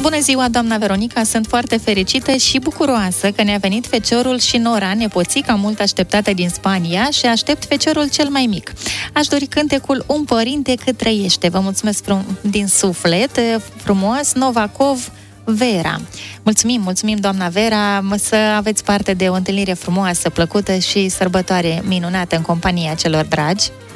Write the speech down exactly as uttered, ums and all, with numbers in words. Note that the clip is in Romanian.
Bună ziua, doamna Veronica, sunt foarte fericită și bucuroasă că ne-a venit feciorul și Nora, nepoțica mult așteptată din Spania, și aștept feciorul cel mai mic. Aș dori cântecul Un părinte cât trăiește. Vă mulțumesc frum- din suflet, frumos, Novakov, Vera. Mulțumim, mulțumim, doamna Vera, să aveți parte de o întâlnire frumoasă, plăcută și sărbătoare minunată în compania celor dragi.